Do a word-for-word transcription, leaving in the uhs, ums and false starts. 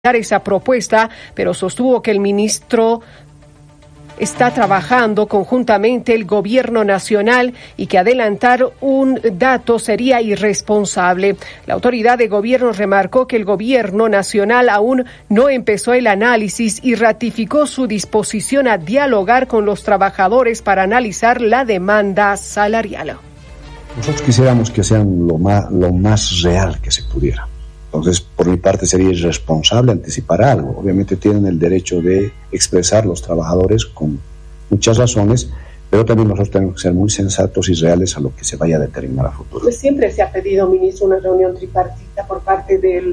esa propuesta, pero sostuvo que el ministro está trabajando conjuntamente el gobierno nacional y que adelantar un dato sería irresponsable. La autoridad de gobierno remarcó que el gobierno nacional aún no empezó el análisis y ratificó su disposición a dialogar con los trabajadores para analizar la demanda salarial. Nosotros quisiéramos que sean lo más, lo más real que se pudiera. Entonces, por mi parte sería irresponsable anticipar algo. Obviamente tienen el derecho de expresar los trabajadores con muchas razones, pero también nosotros tenemos que ser muy sensatos y reales a lo que se vaya a determinar a futuro. Pues siempre se ha pedido, ministro, una reunión tripartita por parte del